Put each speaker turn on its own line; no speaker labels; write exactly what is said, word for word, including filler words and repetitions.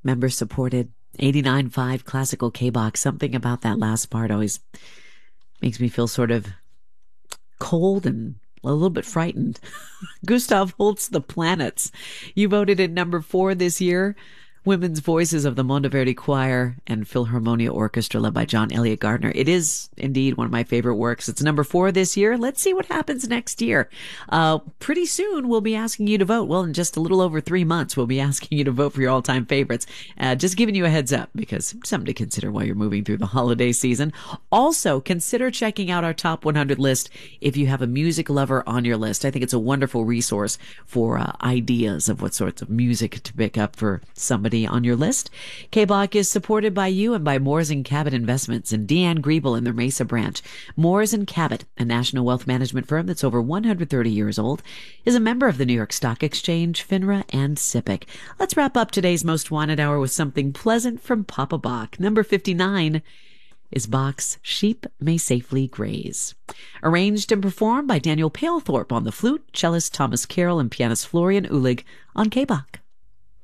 member supported. eighty-nine point five classical K-Box. Something about that last part always makes me feel sort of cold and a little bit frightened. Gustav Holst, The Planets. You voted at number four this year. Women's voices of the Monteverdi Choir and Philharmonia Orchestra led by John Elliott Gardner. It is indeed one of my favorite works. It's number four this year. Let's see what happens next year. Uh, pretty soon we'll be asking you to vote. Well, in just a little over three months, we'll be asking you to vote for your all-time favorites. Uh, just giving you a heads up because something to consider while you're moving through the holiday season. Also, consider checking out our top one hundred list if you have a music lover on your list. I think it's a wonderful resource for uh, ideas of what sorts of music to pick up for somebody on your list. K B O C is supported by you and by Moores and Cabot Investments and Deanne Griebel in their Mesa branch. Moores and Cabot, a national wealth management firm that's over one hundred thirty years old, is a member of the New York Stock Exchange, FINRA, and SIPC. Let's wrap up today's Most Wanted Hour with something pleasant from Papa Bach. Number fifty-nine is Bach's Sheep May Safely Graze. Arranged and performed by Daniel Palethorpe on the flute, cellist Thomas Carroll, and pianist Florian Uhlig on K B O C.